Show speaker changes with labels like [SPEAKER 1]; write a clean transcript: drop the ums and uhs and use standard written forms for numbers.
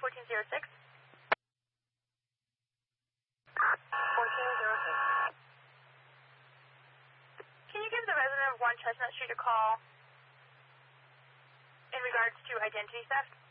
[SPEAKER 1] 1406. 1406. Can you give the resident of 1 Chestnut Street a call in regards to identity theft?